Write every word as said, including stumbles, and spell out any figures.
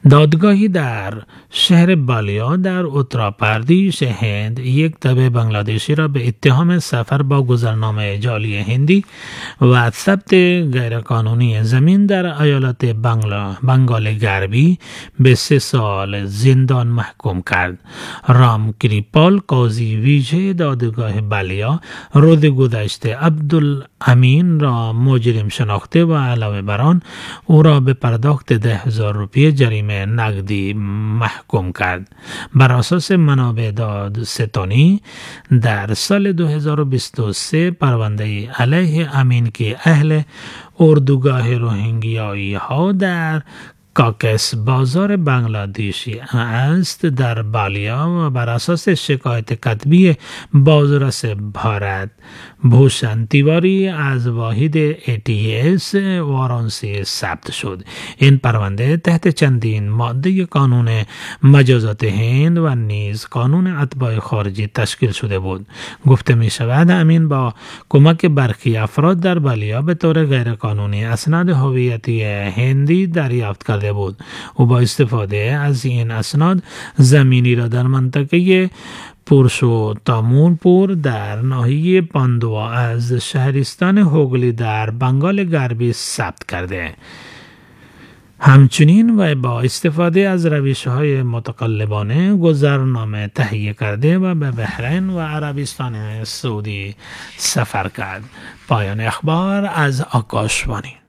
دادگاهی در شهر بالیا در اتراپردیش هند یک تبع بنگلادشی را به اتهام سفر با گذرنامه جعلی هندی و ثبت غیرقانونی زمین در ایالت بنگلا بنگال غربی به سه سال زندان محکوم کرد. رام کریپال، قاضی ویژه دادگاه بالیا، روز گذشته عبدالامین را مجرم شناخته و علاوه بر آن او را به پرداخت ده هزار روپیه جریمه نقدی محکوم کرد. بر اساس منابع دادستانی در سال دو هزار و بیست و سه پرونده علیه امین که اهل اردوگاه روهینگیایی ها در کاکس بازار بنگلادشی است در بالیا و بر اساس شکایت کتبی بازرس بھارت بھوشن تیواری از واحد ای تی اس وارانسی ثبت شد. این پرونده تحت چندین ماده قانون مجازات هند و نیز قانون اتباع خارجی تشکیل شده بود. گفته می شود امین با کمک برخی افراد در بالیا به طور غیرقانونی اسناد هویتی هندی دریافت کرده بود. او با استفاده از این اسناد زمینی را در منطقه پورشوتامونپور در ناحیه پاندوا از شهرستان هوگلی در بنگال غربی ثبت کرده. همچنین و با استفاده از روش‌های متقلبانه گذرنامه تهیه کرده و به بحرین و عربستان سعودی سفر کرد. پایان اخبار از آکاشوانی.